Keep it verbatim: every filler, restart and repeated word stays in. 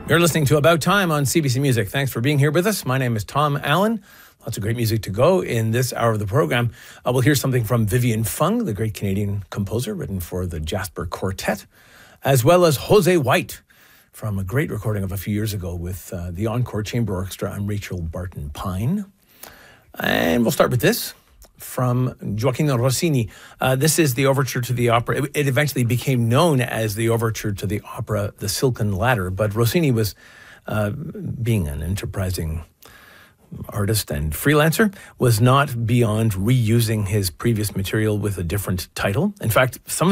You're listening to About Time on C B C Music. Thanks for being here with us. My name is Tom Allen. Lots of great music to go in this hour of the program. Uh, we'll hear something from Vivian Fung, the great Canadian composer, written for the Jasper Quartet, as well as Jose White, from a great recording of a few years ago with uh, the Encore Chamber Orchestra and Rachel Barton Pine. And we'll start with this from Gioacchino Rossini. Uh, this is the overture to the opera. It, it eventually became known as the overture to the opera The Silken Ladder, but Rossini was, uh, being an enterprising artist and freelancer, was not beyond reusing his previous material with a different title. In fact, some